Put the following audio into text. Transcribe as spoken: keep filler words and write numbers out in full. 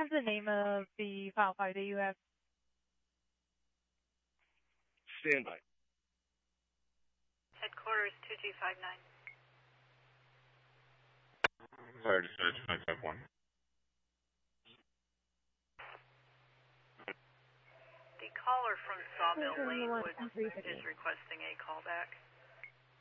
is the name of the firefighter that you have? Standby. Headquarters two G five nine. Fire dispatch five five one. The caller from Sawmill Lane would, is requesting a callback.